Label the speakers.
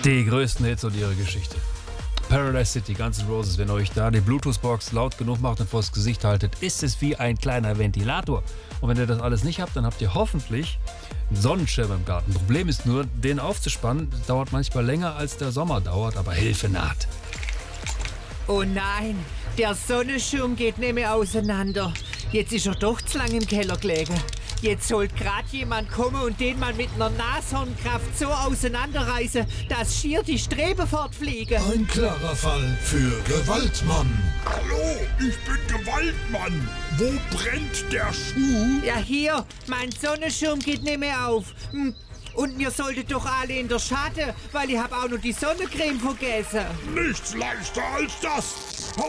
Speaker 1: Die größten Hits und ihre Geschichte. Paradise City, Guns N' Roses, wenn ihr euch da die Bluetooth-Box laut genug macht und vors Gesicht haltet, ist es wie ein kleiner Ventilator. Und wenn ihr das alles nicht habt, dann habt ihr hoffentlich einen Sonnenschirm im Garten. Problem ist nur, den aufzuspannen, dauert manchmal länger als der Sommer dauert, aber Hilfe naht.
Speaker 2: Oh nein, der Sonnenschirm geht nicht mehr auseinander. Jetzt ist er doch zu lang im Keller gelegen. Jetzt sollte gerade jemand kommen und den mal mit einer Nashornkraft so auseinanderreißen, dass schier die Streben fortfliegen.
Speaker 3: Ein klarer Fall für Gewaltmann.
Speaker 4: Hallo, ich bin Gewaltmann. Wo brennt der Schuh?
Speaker 2: Ja hier, mein Sonnenschirm geht nicht mehr auf. Und ihr solltet doch alle in der Schatten, weil ich habe auch noch die Sonnencreme vergessen.
Speaker 4: Nichts leichter als das.